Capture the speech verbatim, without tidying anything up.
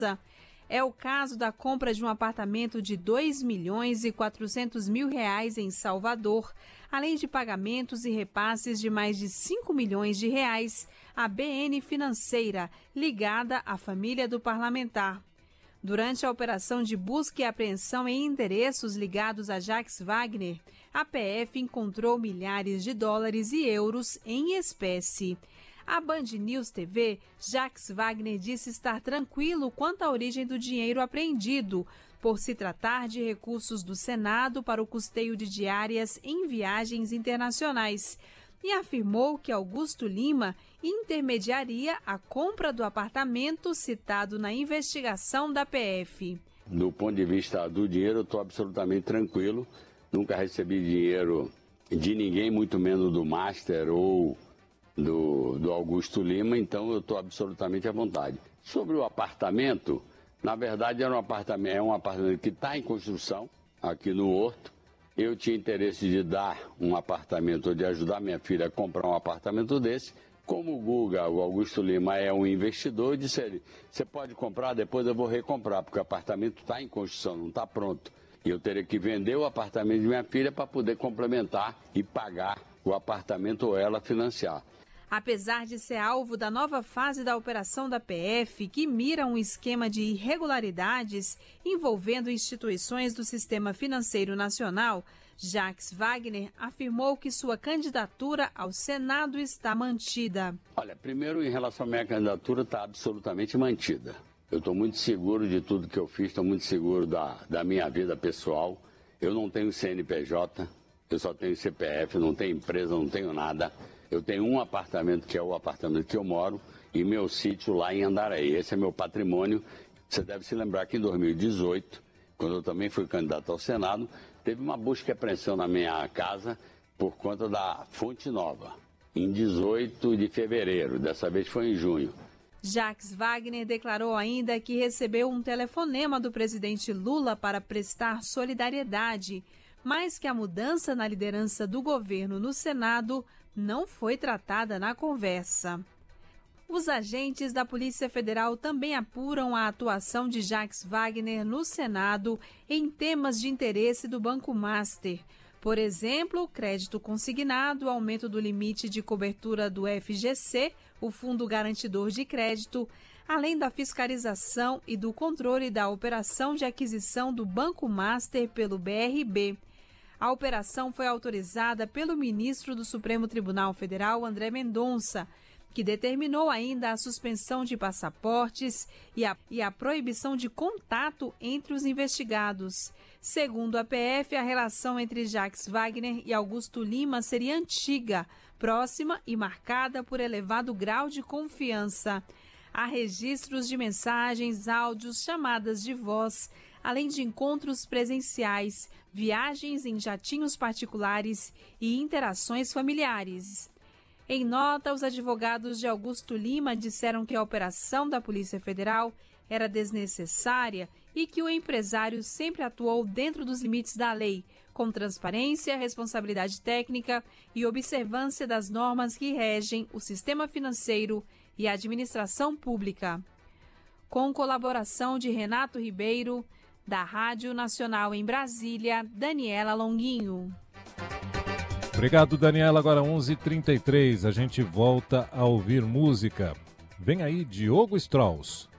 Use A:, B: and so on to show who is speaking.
A: É o caso da compra de um apartamento de dois milhões e quatrocentos mil reais em Salvador, além de pagamentos e repasses de mais de cinco milhões de reais à B N Financeira, ligada à família do parlamentar. Durante a operação de busca e apreensão em endereços ligados a Jacques Wagner, a P F encontrou milhares de dólares e euros em espécie. À Band News T V, Jacques Wagner disse estar tranquilo quanto à origem do dinheiro apreendido, por se tratar de recursos do Senado para o custeio de diárias em viagens internacionais, e afirmou que Augusto Lima intermediaria a compra do apartamento citado na investigação da P F.
B: Do ponto de vista do dinheiro, eu estou absolutamente tranquilo. Nunca recebi dinheiro de ninguém, muito menos do Master ou do, do Augusto Lima, então eu estou absolutamente à vontade. Sobre o apartamento, na verdade era um apartamento, é um apartamento que está em construção aqui no Horto. Eu tinha interesse de dar um apartamento, ou de ajudar minha filha a comprar um apartamento desse. Como o Guga, o Augusto Lima, é um investidor, eu disse a ele, você pode comprar, depois eu vou recomprar, porque o apartamento está em construção, não está pronto. E eu teria que vender o apartamento de minha filha para poder complementar e pagar o apartamento ou ela financiar.
A: Apesar de ser alvo da nova fase da operação da P F, que mira um esquema de irregularidades envolvendo instituições do sistema financeiro nacional, Jacques Wagner afirmou que sua candidatura ao Senado está mantida.
B: Olha, primeiro, em relação à minha candidatura, está absolutamente mantida. Eu estou muito seguro de tudo que eu fiz, estou muito seguro da, da minha vida pessoal. Eu não tenho C N P J, eu só tenho C P F, não tenho empresa, não tenho nada. Eu tenho um apartamento, que é o apartamento que eu moro, e meu sítio lá em Andaraí. Esse é meu patrimônio. Você deve se lembrar que em dois mil e dezoito, quando eu também fui candidato ao Senado, teve uma busca e apreensão na minha casa por conta da Fonte Nova, em dezoito de fevereiro. Dessa vez foi em junho.
A: Jacques Wagner declarou ainda que recebeu um telefonema do presidente Lula para prestar solidariedade, mas que a mudança na liderança do governo no Senado não foi tratada na conversa. Os agentes da Polícia Federal também apuram a atuação de Jacques Wagner no Senado em temas de interesse do Banco Master. Por exemplo, crédito consignado, aumento do limite de cobertura do F G C, o Fundo Garantidor de Crédito, além da fiscalização e do controle da operação de aquisição do Banco Master pelo B R B. A operação foi autorizada pelo ministro do Supremo Tribunal Federal, André Mendonça, que determinou ainda a suspensão de passaportes e a, e a proibição de contato entre os investigados. Segundo a P F, a relação entre Jacques Wagner e Augusto Lima seria antiga, próxima e marcada por elevado grau de confiança. Há registros de mensagens, áudios, chamadas de voz, além de encontros presenciais, viagens em jatinhos particulares e interações familiares. Em nota, os advogados de Augusto Lima disseram que a operação da Polícia Federal era desnecessária e que o empresário sempre atuou dentro dos limites da lei, com transparência, responsabilidade técnica e observância das normas que regem o sistema financeiro e a administração pública. Com colaboração de Renato Ribeiro, da Rádio Nacional em Brasília, Daniela Longuinho.
C: Obrigado, Daniela. Agora onze e trinta e três, a gente volta a ouvir música. Vem aí Diogo Strauss.